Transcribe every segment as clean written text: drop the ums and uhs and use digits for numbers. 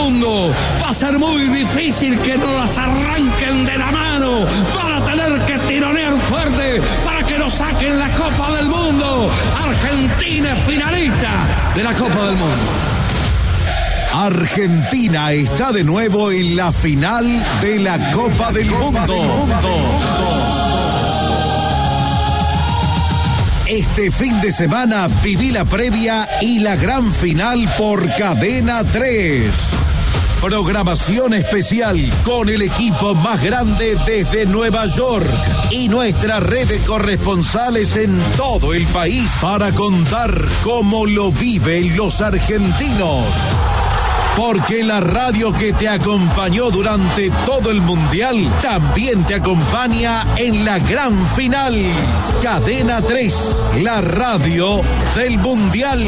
mundo. Va a ser muy difícil que no las arranquen de la mano. Van a tener que tironear fuerte para que nos saquen la Copa del Mundo. Argentina es finalista de la Copa del Mundo. Argentina está de nuevo en la final de la Copa del Mundo. Este fin de semana viví la previa y la gran final por Cadena 3. Programación especial con el equipo más grande desde Nueva York y nuestra red de corresponsales en todo el país para contar cómo lo viven los argentinos. Porque la radio que te acompañó durante todo el Mundial también te acompaña en la gran final. Cadena 3, la radio del Mundial.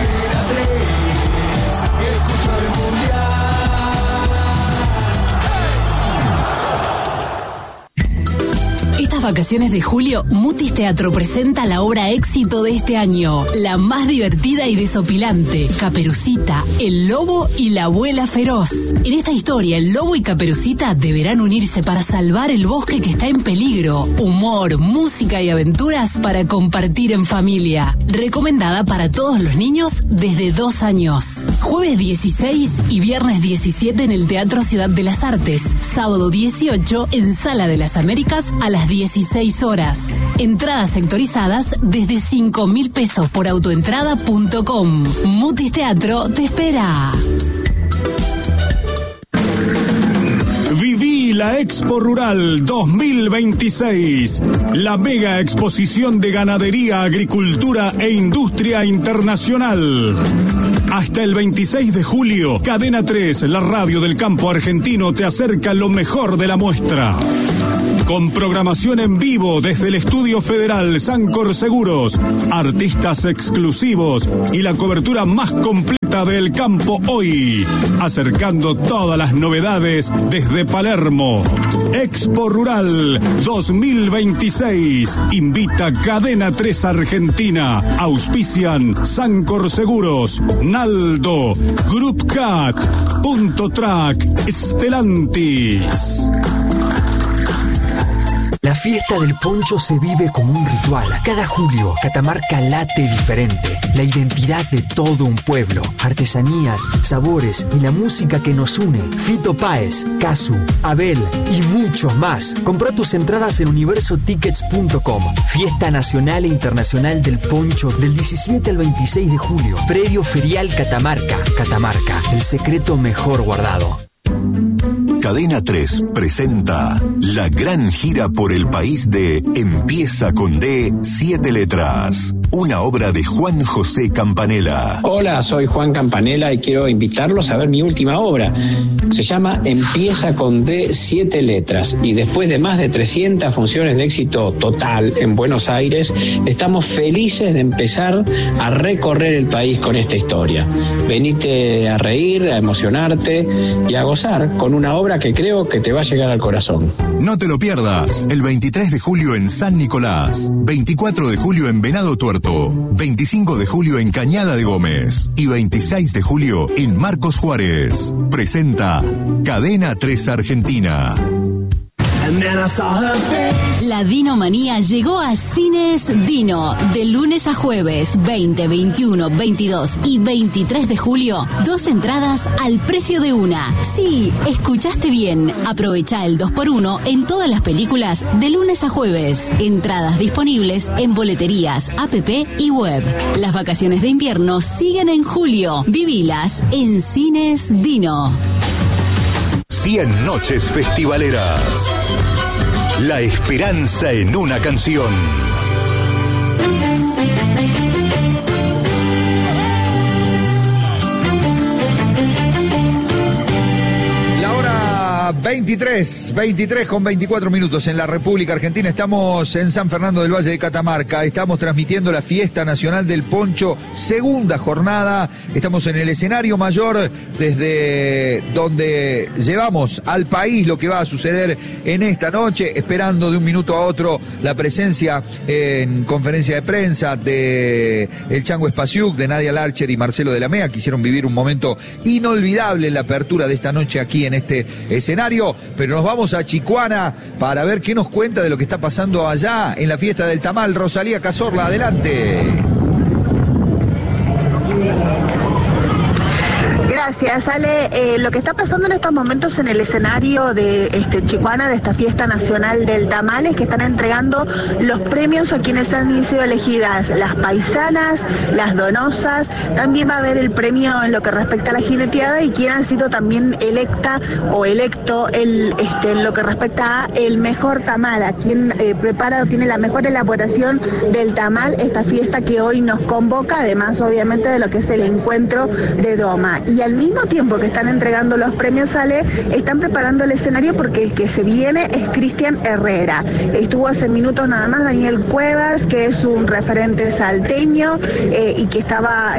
Estas vacaciones de julio, Mutis Teatro presenta la obra éxito de este año, la más divertida y desopilante, Caperucita, el lobo y la abuela feroz. En esta historia, el lobo y Caperucita deberán unirse para salvar el bosque que está en peligro. Humor, música y aventuras para compartir en familia. Recomendada para todos los niños desde 2 años. Jueves 16 y viernes 17 en el Teatro Ciudad de las Artes. Sábado 18 en Sala de las Américas a las 16 horas. Entradas sectorizadas desde 5.000 pesos por autoentrada.com. Mutis Teatro te espera. Viví la Expo Rural 2026, la mega exposición de ganadería, agricultura e industria internacional. Hasta el 26 de julio, Cadena 3, la radio del campo argentino, te acerca lo mejor de la muestra. Con programación en vivo desde el Estudio Federal Sancor Seguros, artistas exclusivos y la cobertura más completa del campo hoy, acercando todas las novedades desde Palermo. Expo Rural 2026 invita Cadena 3 Argentina. Auspician Sancor Seguros, Naldo, Group Cat, Punto Track, Stellantis. La fiesta del poncho se vive como un ritual. Cada julio, Catamarca late diferente. La identidad de todo un pueblo. Artesanías, sabores y la música que nos une. Fito Páez, Casu, Abel y muchos más. Compra tus entradas en universotickets.com. Fiesta nacional e internacional del poncho del 17 al 26 de julio. Predio Ferial Catamarca. Catamarca, el secreto mejor guardado. Cadena 3 presenta la gran gira por el país de Empieza con D, 7 letras. Una obra de Juan José Campanella. Hola, soy Juan Campanella y quiero invitarlos a ver mi última obra. Se llama Empieza con D, 7 letras. Y después de más de 300 funciones de éxito total en Buenos Aires, estamos felices de empezar a recorrer el país con esta historia. Venite a reír, a emocionarte y a gozar con una obra que creo que te va a llegar al corazón. No te lo pierdas. El 23 de julio en San Nicolás, 24 de julio en Venado Tuerto, 25 de julio en Cañada de Gómez y 26 de julio en Marcos Juárez. Presenta Cadena 3 Argentina. La Dinomanía llegó a Cines Dino. De lunes a jueves, 20, 21, 22 y 23 de julio, 2 entradas al precio de una. Sí, escuchaste bien. Aprovecha el 2x1 en todas las películas de lunes a jueves. Entradas disponibles en boleterías, app y web. Las vacaciones de invierno siguen en julio. Vivilas en Cines Dino. 100 noches festivaleras. La esperanza en una canción. La hora 23 con 24 minutos en la República Argentina. Estamos en San Fernando del Valle de Catamarca. Estamos transmitiendo la Fiesta Nacional del Poncho, segunda jornada. Estamos en el escenario mayor desde donde llevamos al país lo que va a suceder en esta noche, esperando de un minuto a otro la presencia en conferencia de prensa de el Chango Espasiuk, de Nadia Larcher y Marcelo de la Mea. Quisieron vivir un momento inolvidable en la apertura de esta noche aquí en este escenario. Pero nos vamos a Chicuana para ver qué nos cuenta de lo que está pasando allá en la fiesta del tamal. Rosalía Cazorla, adelante. Gracias, Ale. Lo que está pasando en estos momentos en el escenario de Chicuana, de esta fiesta nacional del tamal, es que están entregando los premios a quienes han sido elegidas las paisanas, las donosas. También va a haber el premio en lo que respecta a la jineteada y quien ha sido también electa o electo en lo que respecta a el mejor tamal, a quien prepara o tiene la mejor elaboración del tamal, esta fiesta que hoy nos convoca, además obviamente de lo que es el encuentro de Doma. Y al mismo tiempo que están entregando los premios Ale, están preparando el escenario porque el que se viene es Cristian Herrera. Estuvo hace minutos nada más Daniel Cuevas, que es un referente salteño y que estaba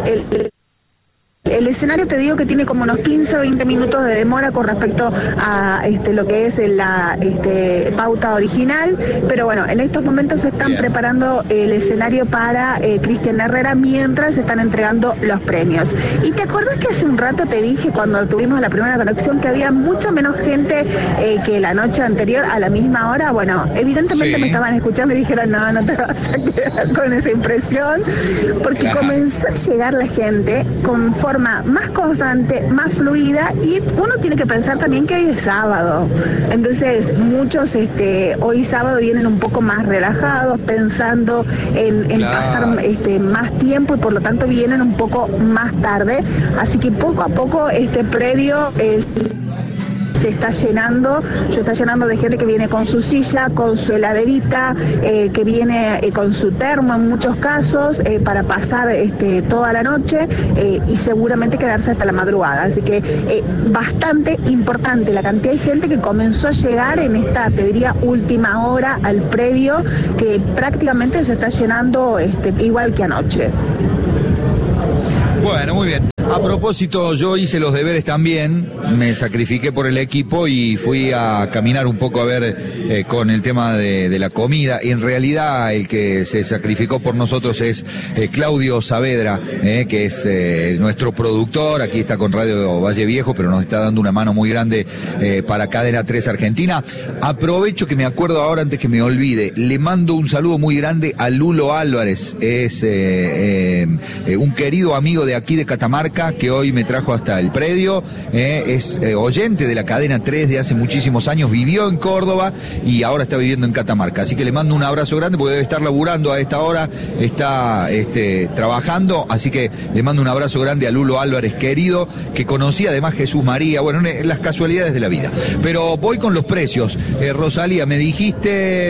el escenario, te digo que tiene como unos 15 o 20 minutos de demora con respecto a lo que es la pauta original, pero bueno, en estos momentos se están preparando el escenario para Cristian Herrera mientras se están entregando los premios. ¿Y te acuerdas que hace un rato te dije cuando tuvimos la primera conexión que había mucha menos gente que la noche anterior a la misma hora? Bueno, evidentemente me estaban escuchando y dijeron, no te vas a quedar con esa impresión, porque comenzó a llegar la gente con forma más constante, más fluida, y uno tiene que pensar también que hoy es sábado. Entonces muchos hoy sábado vienen un poco más relajados, pensando en pasar más tiempo, y por lo tanto vienen un poco más tarde. Así que poco a poco este predio se está llenando de gente que viene con su silla, con su heladerita, que viene con su termo en muchos casos, para pasar toda la noche y seguramente quedarse hasta la madrugada. Así que bastante importante la cantidad de gente que comenzó a llegar en esta, te diría, última hora al predio, que prácticamente se está llenando igual que anoche. Bueno, muy bien. A propósito, yo hice los deberes también, me sacrifiqué por el equipo y fui a caminar un poco a ver con el tema de la comida. Y en realidad el que se sacrificó por nosotros es Claudio Saavedra, que es nuestro productor. Aquí está con Radio Valle Viejo, pero nos está dando una mano muy grande para Cadena 3 Argentina. Aprovecho que me acuerdo ahora, antes que me olvide, le mando un saludo muy grande a Lulo Álvarez. Es un querido amigo de aquí de Catamarca, que hoy me trajo hasta el predio, es oyente de la Cadena 3 de hace muchísimos años, vivió en Córdoba y ahora está viviendo en Catamarca, así que le mando un abrazo grande porque debe estar laburando a esta hora, está trabajando, así que le mando un abrazo grande a Lulo Álvarez, querido, que conocía además Jesús María, bueno, las casualidades de la vida. Pero voy con los precios. Rosalía, me dijiste,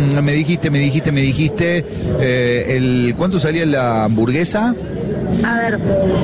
¿cuánto salía la hamburguesa? A ver.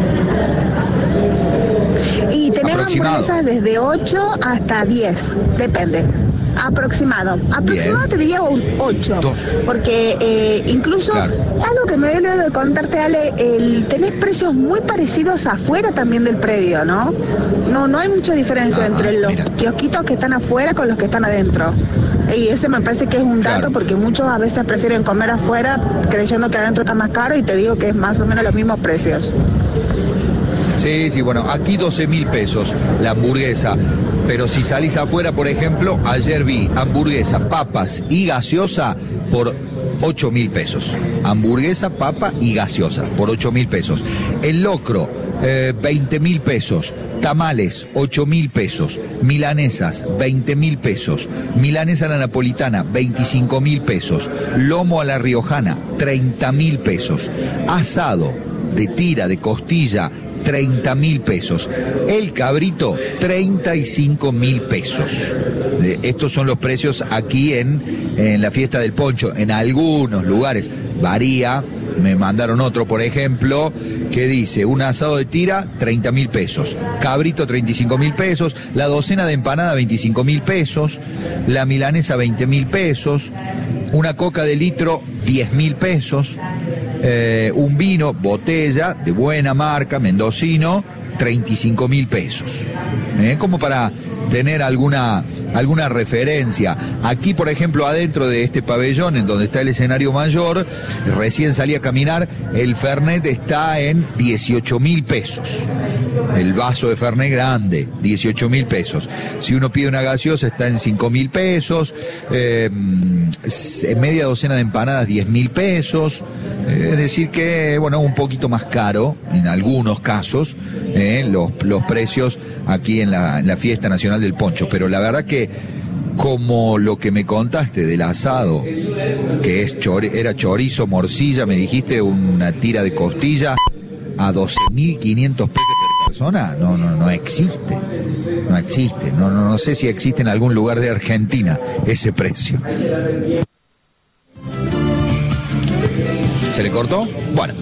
Y tenemos hamburguesas desde 8 hasta 10, depende. Aproximado te diría un 8, porque incluso algo que me he olvidado de contarte, Ale, tenés precios muy parecidos afuera también del predio, ¿no? No hay mucha diferencia entre los kiosquitos que están afuera con los que están adentro. Y ese me parece que es un dato, porque muchos a veces prefieren comer afuera creyendo que adentro está más caro, y te digo que es más o menos los mismos precios. Sí, bueno, aquí 12.000 pesos la hamburguesa, pero si salís afuera, por ejemplo, ayer vi hamburguesa, papas y gaseosa por 8.000 pesos. Hamburguesa, papa y gaseosa por 8.000 pesos. El locro, 20.000 pesos. Tamales, 8.000 pesos. Milanesas, 20.000 pesos. Milanesa a la napolitana, 25.000 pesos. Lomo a la riojana, 30.000 pesos. Asado de tira, de costilla, 30.000 pesos. El cabrito, 35.000 pesos. Estos son los precios aquí en la fiesta del poncho. En algunos lugares varía, me mandaron otro, por ejemplo, que dice, un asado de tira, 30.000 pesos, cabrito, 35.000 pesos, la docena de empanada, 25.000 pesos, la milanesa, 20.000 pesos, una coca de litro, 10.000 pesos, un vino, botella, de buena marca, mendocino, 35.000 pesos. Como para tener alguna referencia. Aquí, por ejemplo, adentro de este pabellón, en donde está el escenario mayor, recién salí a caminar, el Fernet está en 18.000 pesos. El vaso de Fernet grande, 18.000 pesos. Si uno pide una gaseosa, está en 5.000 pesos. Media docena de empanadas, 10.000 pesos. Es decir que, bueno, un poquito más caro, en algunos casos, los precios aquí en la Fiesta Nacional del Poncho. Pero la verdad que, como lo que me contaste del asado, que era chorizo, morcilla, me dijiste una tira de costilla a 12.500 pesos por persona, no existe. No existe. No sé si existe en algún lugar de Argentina ese precio. ¿Se le cortó? Bueno,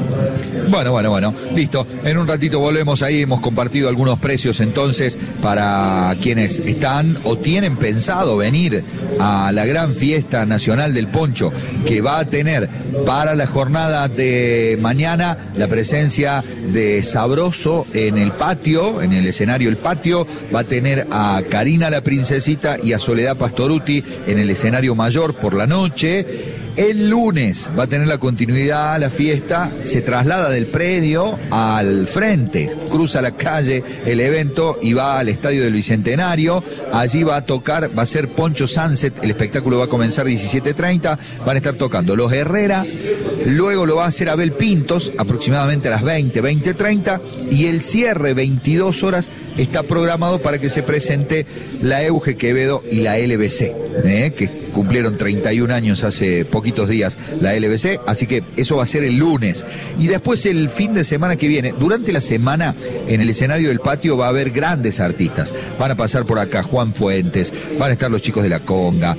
listo. En un ratito volvemos ahí. Hemos compartido algunos precios entonces para quienes están o tienen pensado venir a la gran Fiesta Nacional del Poncho, que va a tener para la jornada de mañana la presencia de Sabroso en el patio, en el escenario El Patio. Va a tener a Karina la Princesita y a Soledad Pastoruti en el escenario mayor por la noche. El lunes va a tener la continuidad la fiesta, se traslada del predio al frente, cruza la calle el evento y va al Estadio del Bicentenario. Allí va a tocar, va a ser Poncho Sunset, el espectáculo va a comenzar 17:30, van a estar tocando Los Herrera, luego lo va a hacer Abel Pintos, aproximadamente a las 20:30, y el cierre, 22 horas, está programado para que se presente la Euge Quevedo y la LBC, que cumplieron 31 años hace poquitos días la LBC, así que eso va a ser el lunes. Y después el fin de semana que viene, durante la semana, en el escenario del patio va a haber grandes artistas. Van a pasar por acá Juan Fuentes, van a estar los Chicos de la Conga,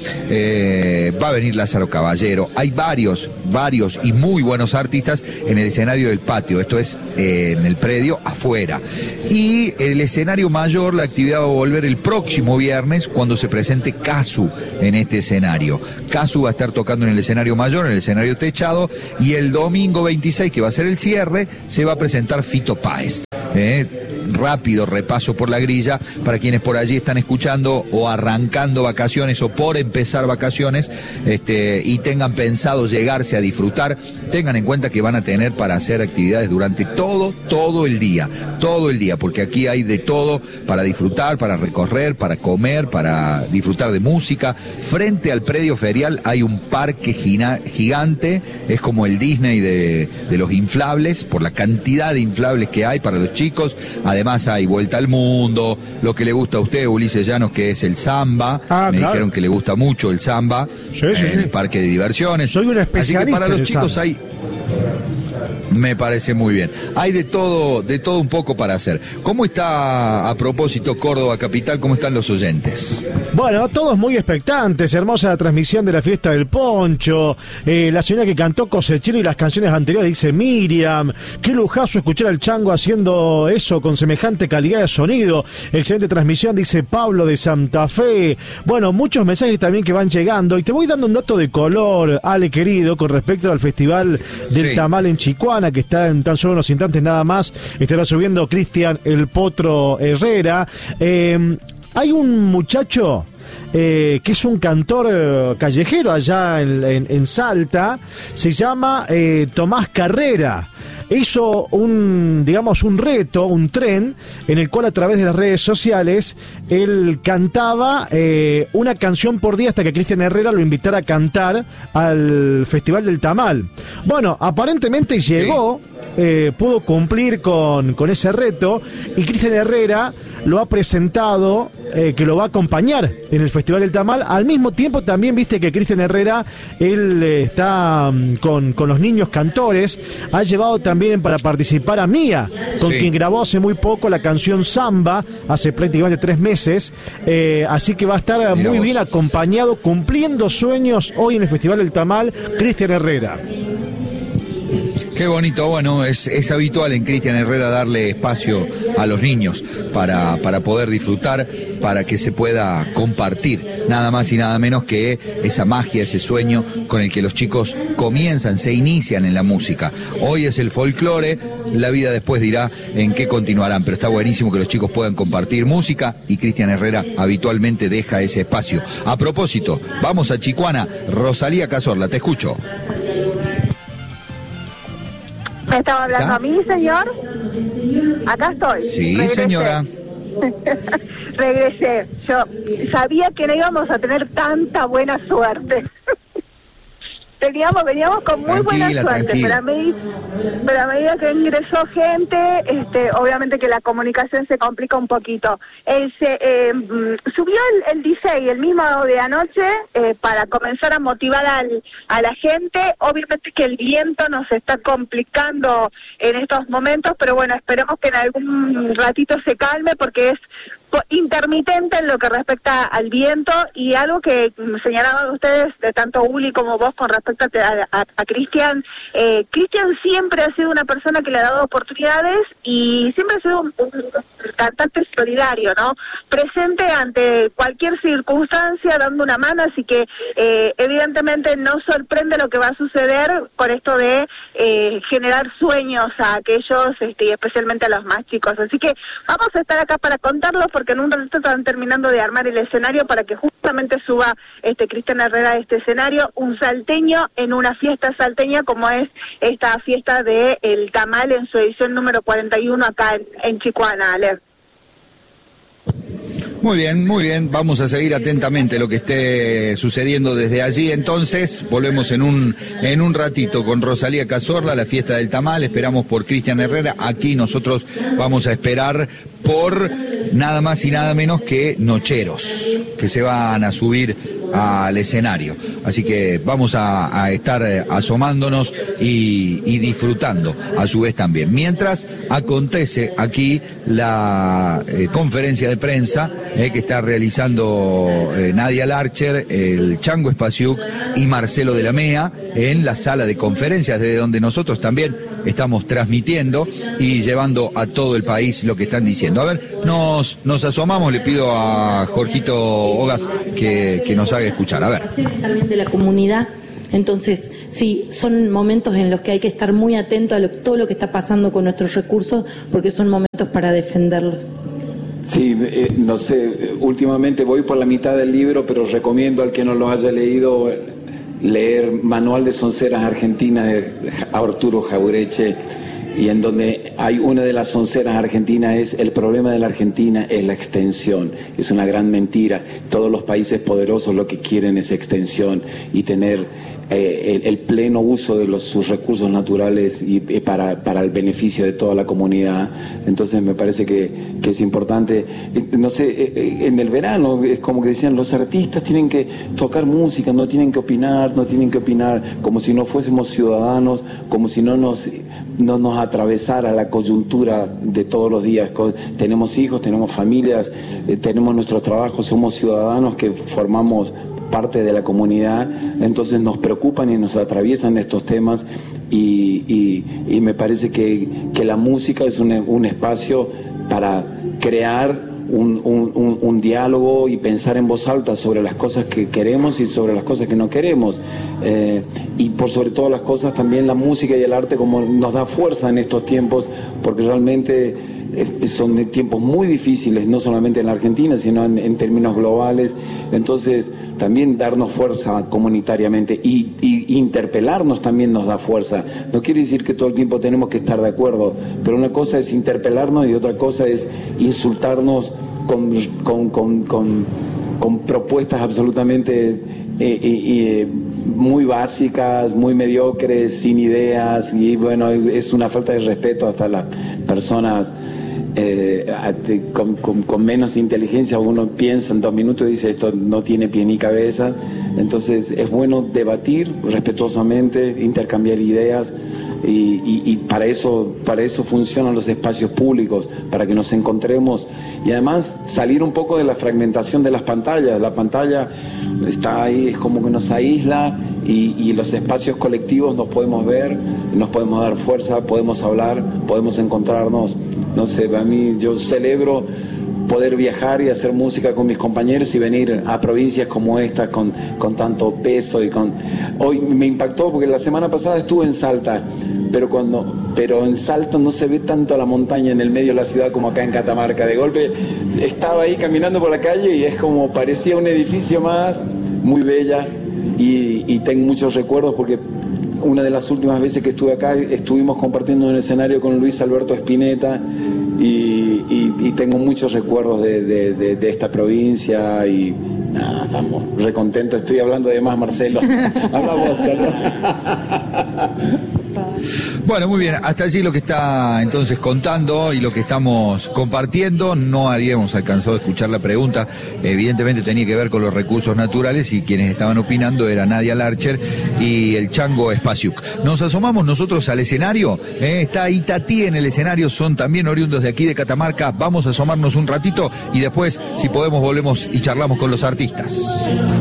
va a venir Lázaro Caballero. Hay varios y muy buenos artistas en el escenario del patio, esto es en el predio afuera. Y el escenario mayor, la actividad va a volver el próximo viernes, cuando se presente Casu en este escenario. Casu va a estar tocando en el escenario mayor, en el escenario techado, y el domingo 26, que va a ser el cierre, se va a presentar Fito Páez. Rápido repaso por la grilla para quienes por allí están escuchando o arrancando vacaciones o por empezar vacaciones, y tengan pensado llegarse a disfrutar. Tengan en cuenta que van a tener para hacer actividades durante todo el día, porque aquí hay de todo para disfrutar, para recorrer, para comer, para disfrutar de música. Frente al predio ferial hay un parque gigante, es como el Disney de los inflables, por la cantidad de inflables que hay para los chicos. Además hay Vuelta al Mundo, lo que le gusta a usted, Ulises Llanos, que es el samba. Me dijeron que le gusta mucho el samba, en el parque de diversiones. Soy un especialista. Así que para los chicos hay... Me parece muy bien. Hay de todo un poco para hacer. ¿Cómo está, a propósito, Córdoba Capital? ¿Cómo están los oyentes? Bueno, todos muy expectantes. Hermosa la transmisión de la Fiesta del Poncho. La señora que cantó Cosechero y las canciones anteriores, dice Miriam. Qué lujazo escuchar al Chango haciendo eso con semejante calidad de sonido. Excelente transmisión, dice Pablo de Santa Fe. Bueno, muchos mensajes también que van llegando. Y te voy dando un dato de color, Ale querido, con respecto al Festival del Tamal en Chicuana, que está en tan solo unos instantes nada más. Estará subiendo Cristian El Potro Herrera. Hay un muchacho que es un cantor callejero allá en Salta, se llama Tomás Carrera. Hizo un reto, un tren, en el cual a través de las redes sociales él cantaba una canción por día hasta que Cristian Herrera lo invitara a cantar al Festival del Tamal. Bueno, aparentemente llegó, pudo cumplir con ese reto, y Cristian Herrera lo ha presentado, que lo va a acompañar en el Festival del Tamal. Al mismo tiempo también viste que Cristian Herrera, él está con los niños cantores, ha llevado también para participar a Mía, con quien grabó hace muy poco la canción Samba, hace prácticamente 3 meses, así que va a estar muy bien acompañado, cumpliendo sueños hoy en el Festival del Tamal, Cristian Herrera. Qué bonito, bueno, es habitual en Cristian Herrera darle espacio a los niños para poder disfrutar, para que se pueda compartir, nada más y nada menos que esa magia, ese sueño con el que los chicos comienzan, se inician en la música. Hoy es el folclore, la vida después dirá en qué continuarán, pero está buenísimo que los chicos puedan compartir música y Cristian Herrera habitualmente deja ese espacio. A propósito, vamos a Chicuana, Rosalía Cazorla, te escucho. ¿Me estaba hablando a mí, señor? Acá estoy. Sí, regresé. Señora. Regresé. Yo sabía que no íbamos a tener tanta buena suerte. Veníamos con muy buena suerte, pero a medida que ingresó gente, obviamente que la comunicación se complica un poquito. Subió el DJ el mismo de anoche para comenzar a motivar a la gente. Obviamente que el viento nos está complicando en estos momentos, pero bueno, esperemos que en algún ratito se calme porque es intermitente en lo que respecta al viento, y algo que señalaban ustedes, de tanto Uli como vos, con respecto a Cristian. Cristian siempre ha sido una persona que le ha dado oportunidades y siempre ha sido un cantante solidario, ¿no? Presente ante cualquier circunstancia, dando una mano, así que evidentemente no sorprende lo que va a suceder con esto de generar sueños a aquellos, y especialmente a los más chicos. Así que vamos a estar acá para contarlos, porque en un ratito están terminando de armar el escenario para que justamente suba Cristian Herrera a este escenario, un salteño en una fiesta salteña como es esta fiesta de El Tamal en su edición número 41 acá en Chicuana, Ale. Muy bien, vamos a seguir atentamente lo que esté sucediendo desde allí. Entonces, volvemos en un ratito con Rosalía Cazorla, la fiesta del Tamal, esperamos por Cristian Herrera. Aquí nosotros vamos a esperar por nada más y nada menos que Nocheros, que se van a subir al escenario. Así que vamos a estar asomándonos y disfrutando a su vez también. Mientras acontece aquí la conferencia de prensa que está realizando Nadia Larcher, el Chango Spasiuk y Marcelo de la Mea en la sala de conferencias, desde donde nosotros también estamos transmitiendo y llevando a todo el país lo que están diciendo. A ver, nos asomamos, le pido a Jorgito Ogas que nos haga escuchar, a ver. También de la comunidad, entonces sí, son momentos en los que hay que estar muy atento a todo lo que está pasando con nuestros recursos, porque son momentos para defenderlos. Sí, no sé, últimamente voy por la mitad del libro, pero recomiendo al que no lo haya leído leer Manual de Sonceras Argentinas de Arturo Jaureche, y en donde hay una de las sonceras argentinas es: el problema de la Argentina es la extensión. Es una gran mentira. Todos los países poderosos lo que quieren es extensión y tener el pleno uso de sus recursos naturales y para el beneficio de toda la comunidad. Entonces me parece que es importante. No sé, en el verano es como que decían, los artistas tienen que tocar música, no tienen que opinar como si no fuésemos ciudadanos, como si no nos atravesara la coyuntura de todos los días. Tenemos hijos, tenemos familias, tenemos nuestros trabajos, somos ciudadanos que formamos parte de la comunidad, entonces nos preocupan y nos atraviesan estos temas, y me parece que la música es un espacio para crear un diálogo y pensar en voz alta sobre las cosas que queremos y sobre las cosas que no queremos, y por sobre todas las cosas también la música y el arte como nos da fuerza en estos tiempos, porque realmente son tiempos muy difíciles, no solamente en la Argentina, sino en términos globales. Entonces también darnos fuerza comunitariamente y interpelarnos también nos da fuerza. No quiere decir que todo el tiempo tenemos que estar de acuerdo, pero una cosa es interpelarnos y otra cosa es insultarnos con propuestas absolutamente muy básicas, muy mediocres, sin ideas, y bueno, es una falta de respeto hasta las personas con menos inteligencia. Uno piensa en 2 minutos y dice, esto no tiene pie ni cabeza. Entonces es bueno debatir respetuosamente, intercambiar ideas, y para eso funcionan los espacios públicos, para que nos encontremos y además salir un poco de la fragmentación de las pantallas. La pantalla está ahí, es como que nos aísla, y los espacios colectivos nos podemos ver, nos podemos dar fuerza, podemos hablar, podemos encontrarnos. No sé, para mí, yo celebro poder viajar y hacer música con mis compañeros y venir a provincias como esta con tanto peso hoy me impactó porque la semana pasada estuve en Salta, pero en Salta no se ve tanto la montaña en el medio de la ciudad como acá en Catamarca. De golpe estaba ahí caminando por la calle y es como parecía un edificio más, muy bella, y tengo muchos recuerdos porque una de las últimas veces que estuve acá estuvimos compartiendo un escenario con Luis Alberto Spinetta y tengo muchos recuerdos de esta provincia y nada, estamos recontentos. Estoy hablando de más, Marcelo. Habla vos, Bueno, muy bien, hasta allí lo que está entonces contando y lo que estamos compartiendo. No habíamos alcanzado a escuchar la pregunta, evidentemente tenía que ver con los recursos naturales y quienes estaban opinando era Nadia Larcher y el Chango Spasiuk. Nos asomamos nosotros al escenario, está Itatí en el escenario, son también oriundos de aquí de Catamarca. Vamos a asomarnos un ratito y después, si podemos, volvemos y charlamos con los artistas.